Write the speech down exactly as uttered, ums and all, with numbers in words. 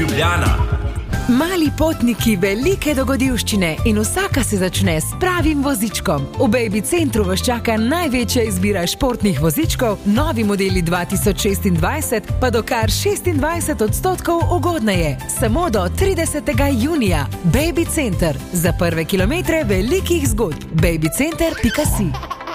Ljubljana. Mali potniki, velike dogodivščine in vsaka se začne s pravim vozičkom. V Baby Centru vas čaka največja izbira športnih vozičkov, novi modeli dva tisoč šestindvajset pa do kar šestindvajset odstotkov ugodneje. Samo do tridesetega junija. Baby Center. Za prve kilometre velikih zgodb. baby center pika si.